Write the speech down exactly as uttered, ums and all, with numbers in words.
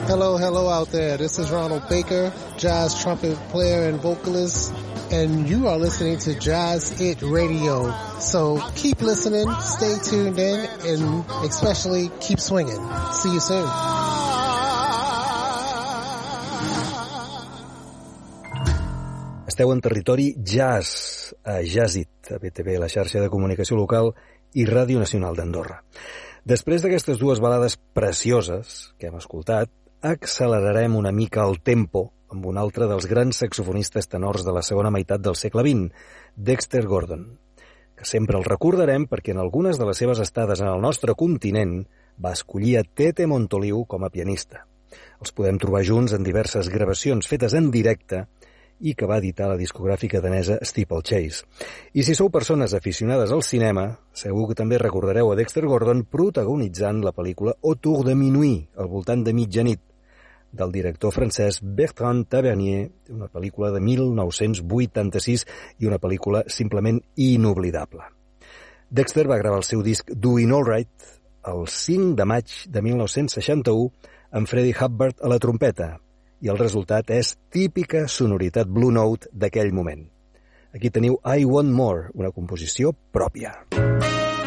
Hello, hello out there. This is Ronald Baker, jazz trumpet player and vocalist, and you are listening to Jazz It Radio. So keep listening, stay tuned in, and especially keep swinging. See you soon. Esteu en territori jazz, a Jazz It, a B T V, la xarxa de comunicació local i Ràdio Nacional d'Andorra. Després d'aquestes dues balades precioses que hem escoltat, accelerarem una mica el tempo amb un altre dels grans saxofonistes tenors de la segona meitat del segle vint, Dexter Gordon, que sempre el recordarem perquè en algunes de les seves estades en el nostre continent va escollir a Tete Montoliu com a pianista. Els podem trobar junts en diverses gravacions fetes en directe i que va editar la discogràfica danesa Steeplechase. I si sou persones aficionades al cinema, segur que també recordareu a Dexter Gordon protagonitzant la pel·lícula Autour de Minuit, al voltant de mitjanit, del director francès Bertrand Tavernier, una pel·lícula de mil nou-cents vuitanta-sis i una pel·lícula simplement inoblidable. Dexter va gravar el seu disc Doing All Right el cinc de maig de mil nou-cents seixanta-u amb Freddie Hubbard a la trompeta, i el resultat és típica sonoritat Blue Note d'aquell moment. Aquí teniu I Want More, una composició pròpia.